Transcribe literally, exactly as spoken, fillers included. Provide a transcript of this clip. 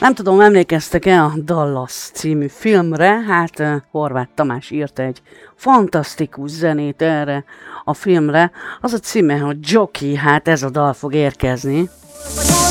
Nem tudom, emlékeztek-e a Dallas című filmre? Hát uh, Horváth Tamás írta egy fantasztikus zenét erre a filmre. Az a címe, hogy Jockey, hát ez a dal fog érkezni.